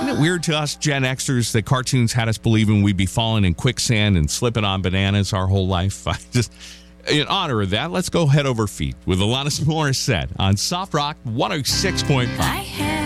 Isn't it weird to us Gen Xers that cartoons had us believing we'd be falling in quicksand and slipping on bananas our whole life? In honor of that, let's go head over feet with Alanis Morissette on Soft Rock 106.5.